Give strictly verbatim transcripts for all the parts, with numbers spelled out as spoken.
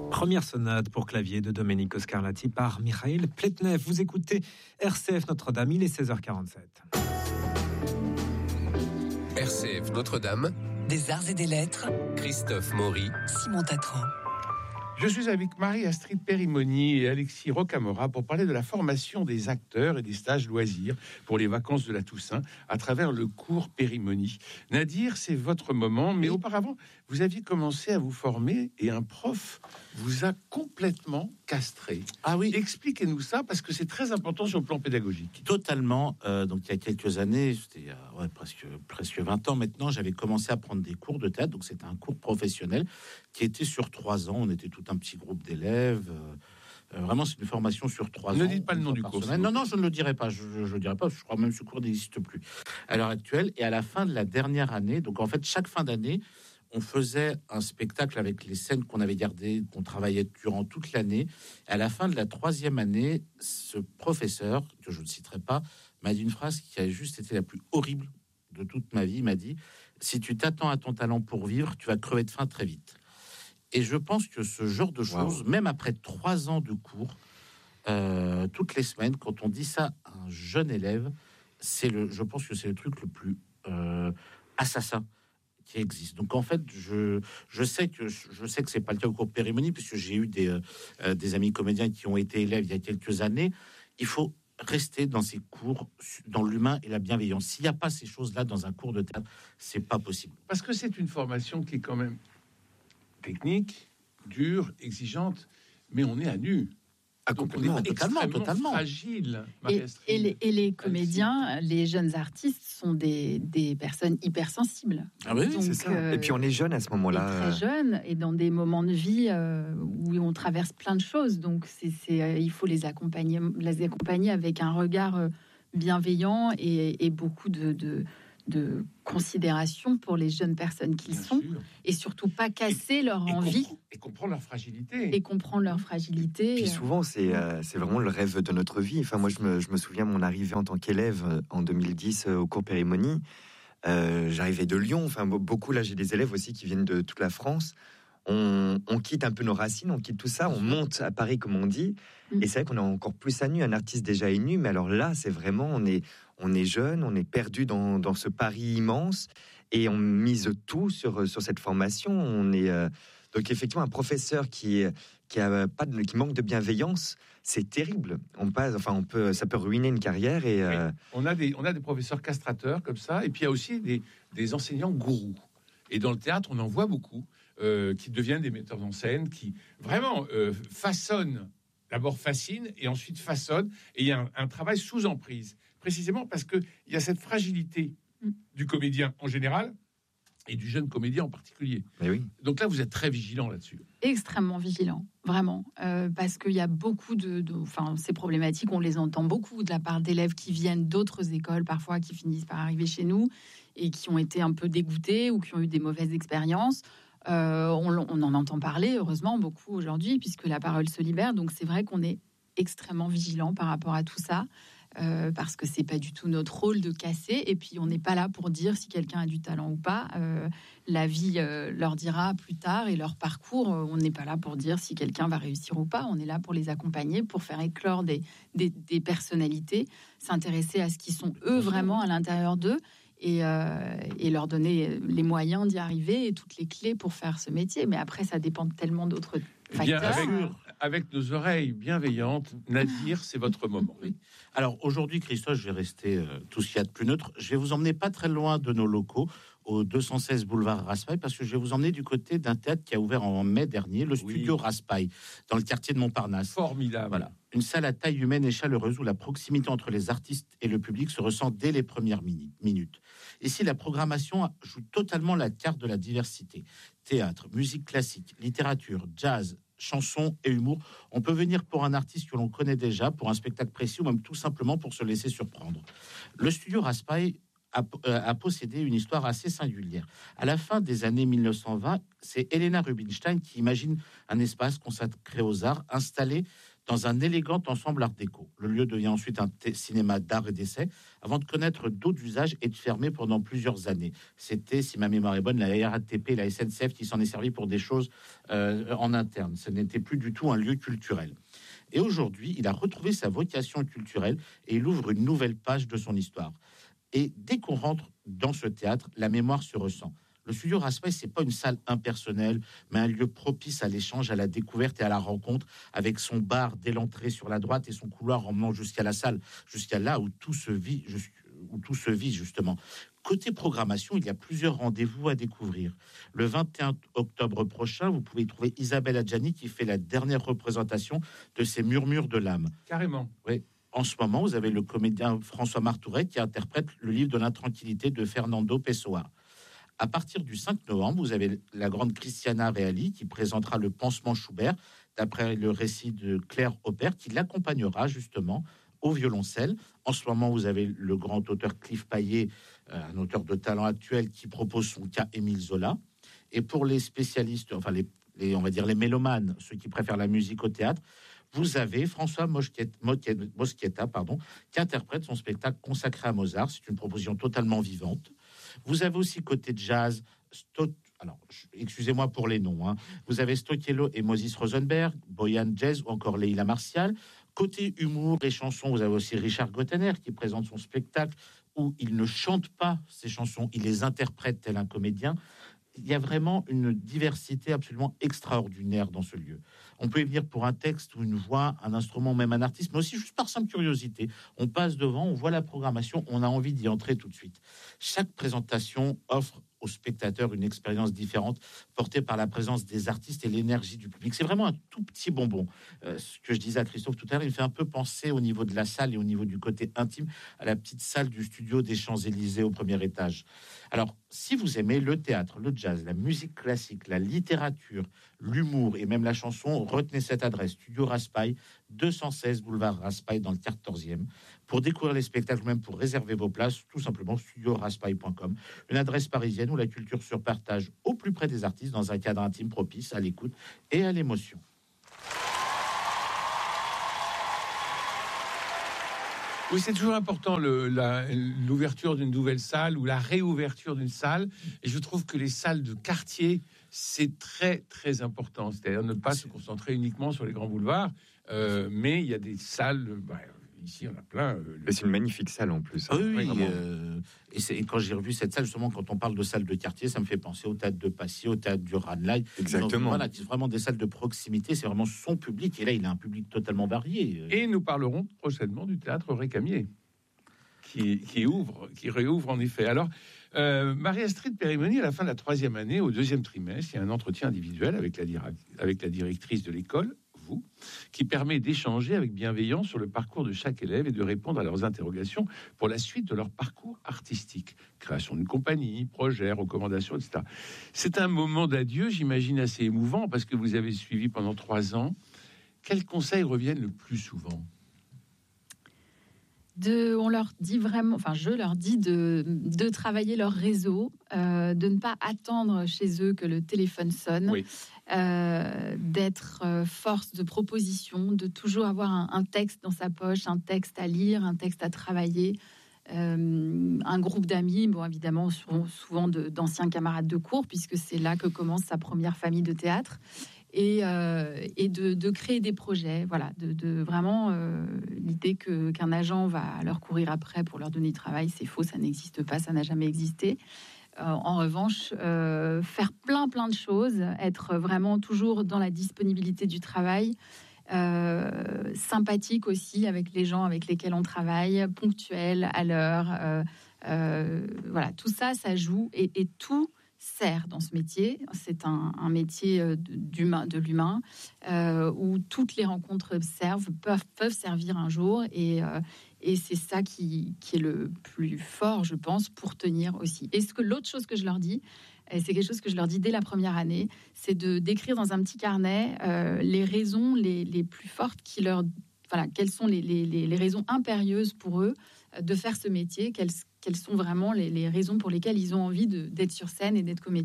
Première sonate pour clavier de Domenico Scarlatti par Mikhail Pletnev. Vous écoutez R C F Notre-Dame, il est seize heures quarante-sept. R C F Notre-Dame, des arts et des lettres, Christophe Maury, Simon Tatran. Je suis avec Marie-Astrid Périmoni et Alexis Rocamora pour parler de la formation des acteurs et des stages loisirs pour les vacances de la Toussaint à travers le cours Périmoni. Nadir, c'est votre moment, mais auparavant, vous aviez commencé à vous former et un prof vous a complètement castré. Ah oui. Expliquez-nous ça, parce que c'est très important sur le plan pédagogique. Totalement. Euh, donc il y a quelques années, c'était il y a ouais, presque, presque vingt ans maintenant, j'avais commencé à prendre des cours de théâtre. Donc c'était un cours professionnel qui était sur trois ans. On était tout un petit groupe d'élèves. Euh, vraiment, c'est une formation sur trois ans. Ne dites pas le nom du cours. Non, non, je ne le dirai pas. Je ne dirai pas. Je crois même que ce cours n'existe plus à l'heure actuelle. Et à la fin de la dernière année, donc en fait, chaque fin d'année, on faisait un spectacle avec les scènes qu'on avait gardées, qu'on travaillait durant toute l'année. À la fin de la troisième année, ce professeur, que je ne citerai pas, m'a dit une phrase qui a juste été la plus horrible de toute ma vie. Il m'a dit « Si tu t'attends à ton talent pour vivre, tu vas crever de faim très vite. » Et je pense que ce genre de choses, wow. même après trois ans de cours, euh, toutes les semaines, quand on dit ça à un jeune élève, c'est le, je pense que c'est le truc le plus euh, assassin qui existe. Donc en fait, je, je sais que je sais que c'est pas le cas au cours Périmoni, puisque j'ai eu des, euh, des amis comédiens qui ont été élèves il y a quelques années. Il faut rester dans ces cours, dans l'humain et la bienveillance. S'il n'y a pas ces choses-là dans un cours de théâtre, c'est pas possible. Parce que c'est une formation qui est quand même technique, dure, exigeante, mais on est à nu. Ah, complètement, totalement, totalement fragile. Et, et, les, et les comédiens, les jeunes artistes sont des, des personnes hypersensibles. Ah oui, Donc, c'est ça. Euh, et puis on est jeune à ce moment-là. Très jeune, et dans des moments de vie euh, où on traverse plein de choses. Donc c'est, c'est, euh, il faut les accompagner, les accompagner avec un regard euh, bienveillant et, et beaucoup de, de de considération pour les jeunes personnes qu'ils Bien sont sûr. Et surtout pas casser et, leur et envie compre- et comprendre leur fragilité et comprendre leur fragilité. Puis souvent c'est euh, c'est vraiment le rêve de notre vie. Enfin moi je me je me souviens mon arrivée en tant qu'élève en deux mille dix euh, au cours Périmoni. Euh, j'arrivais de Lyon. Enfin beaucoup là j'ai des élèves aussi qui viennent de toute la France. On, on quitte un peu nos racines, on quitte tout ça, on monte à Paris comme on dit, mmh. et c'est vrai qu'on est encore plus à nu. Un artiste déjà est nu, mais alors là, c'est vraiment, on est, on est jeune, on est perdu dans, dans ce Paris immense, et on mise tout sur, sur cette formation. On est euh, donc effectivement un professeur qui qui a pas de, qui manque de bienveillance, c'est terrible. On passe, enfin on peut, ça peut ruiner une carrière et euh... oui. on a des, on a des professeurs castrateurs comme ça, et puis il y a aussi des, des enseignants gourous. Et dans le théâtre, on en voit beaucoup. Euh, qui deviennent des metteurs en scène, qui vraiment euh, façonnent, d'abord fascinent, et ensuite façonnent, et il y a un, un travail sous emprise, précisément parce qu'il y a cette fragilité du comédien en général, et du jeune comédien en particulier. Mais oui. Donc là, vous êtes très vigilant là-dessus. Extrêmement vigilant, vraiment, euh, parce qu'il y a beaucoup de, de... Enfin, ces problématiques, on les entend beaucoup de la part d'élèves qui viennent d'autres écoles, parfois, qui finissent par arriver chez nous, et qui ont été un peu dégoûtés, ou qui ont eu des mauvaises expériences. Euh, on, on en entend parler, heureusement, beaucoup aujourd'hui, puisque la parole se libère. Donc, c'est vrai qu'on est extrêmement vigilant par rapport à tout ça, euh, parce que c'est pas du tout notre rôle de casser. Et puis, on n'est pas là pour dire si quelqu'un a du talent ou pas. Euh, la vie euh, leur dira plus tard, et leur parcours, euh, on n'est pas là pour dire si quelqu'un va réussir ou pas. On est là pour les accompagner, pour faire éclore des, des, des personnalités, s'intéresser à ce qui sont eux vraiment à l'intérieur d'eux. Et, euh, et leur donner les moyens d'y arriver et toutes les clés pour faire ce métier. Mais après, ça dépend de tellement d'autres facteurs. Bien, avec, avec nos oreilles bienveillantes, Nadir, c'est votre moment. Oui. Alors aujourd'hui, Christophe, je vais rester euh, tout ce qu'il y a de plus neutre. Je vais vous emmener pas très loin de nos locaux, au deux cent seize boulevard Raspail, parce que je vais vous emmener du côté d'un théâtre qui a ouvert en mai dernier, le studio oui. Raspail, dans le quartier de Montparnasse. Formidable. Voilà. Une salle à taille humaine et chaleureuse où la proximité entre les artistes et le public se ressent dès les premières mini- minutes. Ici, la programmation joue totalement la carte de la diversité. Théâtre, musique classique, littérature, jazz, chansons et humour. On peut venir pour un artiste que l'on connaît déjà, pour un spectacle précis ou même tout simplement pour se laisser surprendre. Le studio Raspail a, euh, a possédé une histoire assez singulière. À la fin des années mille neuf cent vingt, c'est Helena Rubinstein qui imagine un espace consacré aux arts, installé dans un élégant ensemble art déco. Le lieu devient ensuite un t- cinéma d'art et d'essai, avant de connaître d'autres usages et de fermer pendant plusieurs années. C'était, si ma mémoire est bonne, la R A T P, la S N C F qui s'en est servi pour des choses euh, en interne. Ce n'était plus du tout un lieu culturel. Et aujourd'hui, il a retrouvé sa vocation culturelle et il ouvre une nouvelle page de son histoire. Et dès qu'on rentre dans ce théâtre, la mémoire se ressent. Le studio Raspail, c'est pas une salle impersonnelle, mais un lieu propice à l'échange, à la découverte et à la rencontre, avec son bar dès l'entrée sur la droite et son couloir emmenant jusqu'à la salle, jusqu'à là où tout se vit, où tout se vit justement. Côté programmation, il y a plusieurs rendez-vous à découvrir. Le vingt et un octobre prochain, vous pouvez trouver Isabelle Adjani qui fait la dernière représentation de ces Murmures de l'âme. Carrément. Oui. En ce moment, vous avez le comédien François Martouret qui interprète le livre de l'intranquillité de Fernando Pessoa. À partir du cinq novembre, vous avez la grande Christiana Reali qui présentera le Pansement Schubert, d'après le récit de Claire Aubert, qui l'accompagnera justement au violoncelle. En ce moment, vous avez le grand auteur Cliff Paillet, euh, un auteur de talent actuel, qui propose son cas Émile Zola. Et pour les spécialistes, enfin les, les, on va dire les mélomanes, ceux qui préfèrent la musique au théâtre, vous avez François Moschietta, pardon, qui interprète son spectacle consacré à Mozart. C'est une proposition totalement vivante. Vous avez aussi côté jazz, Stot, alors excusez-moi pour les noms, hein. Vous avez Stocchiello et Moses Rosenberg, Boyan Jazz ou encore Leila Martial. Côté humour et chansons, vous avez aussi Richard Gottener qui présente son spectacle où il ne chante pas ses chansons, il les interprète tel un comédien. Il y a vraiment une diversité absolument extraordinaire dans ce lieu. On peut y venir pour un texte ou une voix, un instrument, même un artiste, mais aussi juste par simple curiosité. On passe devant, on voit la programmation, on a envie d'y entrer tout de suite. Chaque présentation offre aux spectateurs une expérience différente, portée par la présence des artistes et l'énergie du public. C'est vraiment un tout petit bonbon. Euh, ce que je disais à Christophe tout à l'heure, il me fait un peu penser au niveau de la salle et au niveau du côté intime à la petite salle du studio des Champs-Élysées au premier étage. Alors, si vous aimez le théâtre, le jazz, la musique classique, la littérature, l'humour et même la chanson, retenez cette adresse, Studio Raspail, deux cent seize boulevard Raspail dans le quatorzième. Pour découvrir les spectacles, même pour réserver vos places, tout simplement studio raspail point com, une adresse parisienne où la culture se partage au plus près des artistes dans un cadre intime propice à l'écoute et à l'émotion. Oui, c'est toujours important le, la, l'ouverture d'une nouvelle salle ou la réouverture d'une salle. Et je trouve que les salles de quartier, c'est très, très important. C'est-à-dire ne pas se concentrer uniquement sur les grands boulevards, euh, mais il y a des salles... Bah, ici, on a plein. Euh, le... C'est une magnifique salle en plus. Hein. Oui, oui. Euh, et, c'est, et quand j'ai revu cette salle, justement, quand on parle de salles de quartier, ça me fait penser au théâtre de Passy, au théâtre du Ranelagh. Exactement. Donc, voilà, c'est vraiment des salles de proximité. C'est vraiment son public. Et là, il a un public totalement varié. Et nous parlerons prochainement du théâtre Récamier, qui, qui ouvre, qui réouvre en effet. Alors, euh, Marie-Astrid Périmoni, à la fin de la troisième année, au deuxième trimestre, il y a un entretien individuel avec la, avec la directrice de l'école, vous, qui permet d'échanger avec bienveillance sur le parcours de chaque élève et de répondre à leurs interrogations pour la suite de leur parcours artistique. Création d'une compagnie, projet, recommandations, et cetera. C'est un moment d'adieu, j'imagine, assez émouvant parce que vous avez suivi pendant trois ans. Quels conseils reviennent le plus souvent ? De, on leur dit vraiment, enfin je leur dis de, de travailler leur réseau, euh, de ne pas attendre chez eux que le téléphone sonne, oui. euh, d'être euh, force de proposition, de toujours avoir un, un texte dans sa poche, un texte à lire, un texte à travailler, euh, un groupe d'amis, bon évidemment souvent, souvent de, d'anciens camarades de cours puisque c'est là que commence sa première famille de théâtre. Et, euh, et de, de créer des projets, voilà, de, de vraiment euh, l'idée que, qu'un agent va leur courir après pour leur donner du travail, c'est faux, ça n'existe pas, ça n'a jamais existé. Euh, en revanche, euh, faire plein plein de choses, être vraiment toujours dans la disponibilité du travail, euh, sympathique aussi avec les gens avec lesquels on travaille, ponctuel, à l'heure, euh, euh, voilà, tout ça, ça joue et, et tout sert dans ce métier. C'est un, un métier d'humain, de l'humain euh, où toutes les rencontres servent, peuvent, peuvent servir un jour et, euh, et c'est ça qui, qui est le plus fort, je pense, pour tenir aussi. Et ce que l'autre chose que je leur dis, et c'est quelque chose que je leur dis dès la première année, c'est de d'écrire dans un petit carnet euh, les raisons les, les plus fortes qui leur... Voilà, quelles sont les, les, les raisons impérieuses pour eux de faire ce métier, quelles, quelles sont vraiment les, les raisons pour lesquelles ils ont envie de, d'être sur scène et d'être comédien.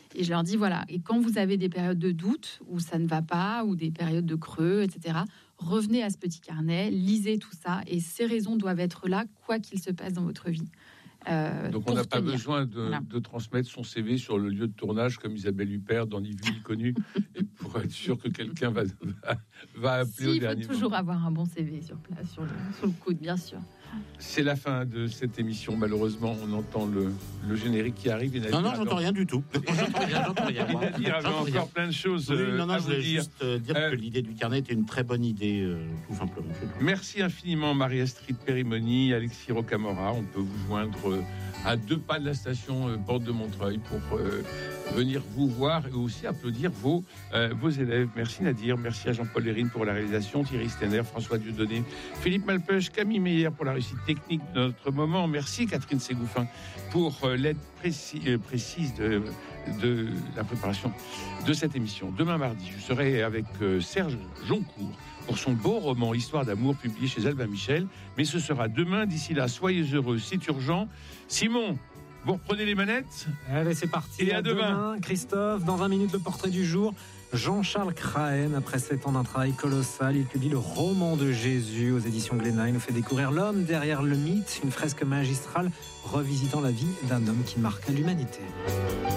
Et je leur dis, voilà, et quand vous avez des périodes de doute, où ça ne va pas, ou des périodes de creux, et cetera, revenez à ce petit carnet, lisez tout ça, et ces raisons doivent être là, quoi qu'il se passe dans votre vie. Euh, Donc on n'a pas tenir. besoin de, Voilà. de transmettre son C V sur le lieu de tournage comme Isabelle Huppert dans Ni vu ni connu, et pour être sûr que quelqu'un va, va, va appeler Si, au il faut dernier toujours moment. avoir un bon C V sur place, sur le, sur le coude, bien sûr. C'est la fin de cette émission. Malheureusement, on entend le, le générique qui arrive. Et Non, Nadir non, avait- j'entends rien du tout. J'entends rien, j'entends rien. et moi. Nadir avait J'entends rien. encore plein de choses Oui, euh, non, non, à je vous voulais dire. juste euh, dire Euh, que l'idée du carnet était une très bonne idée, euh, tout simplement. c'est tout. Merci infiniment Marie-Astrid Périmoni, Alexis Rocamora. On peut vous joindre euh, à deux pas de la station euh, Porte de Montreuil pour euh, venir vous voir et aussi applaudir vos, euh, vos élèves. Merci Nadir, merci à Jean-Paul Lérine pour la réalisation, Thierry Stenner, François Dieudonné, Philippe Malpeuch, Camille Meyer pour la réussite technique de notre moment. Merci Catherine Ségouffin pour euh, l'aide précis, euh, précise de, de la préparation de cette émission. Demain mardi, je serai avec euh, Serge Joncourt pour son beau roman Histoire d'amour publié chez Albin Michel. Mais ce sera demain. D'ici là, soyez heureux, c'est urgent. Simon, vous reprenez les manettes. Allez, c'est parti. Et à demain. Christophe. Dans vingt minutes, le portrait du jour. Jean-Charles Crahen, après sept ans d'un travail colossal, il publie le roman de Jésus aux éditions Glénat. Il nous fait découvrir l'homme derrière le mythe, une fresque magistrale revisitant la vie d'un homme qui marqua l'humanité.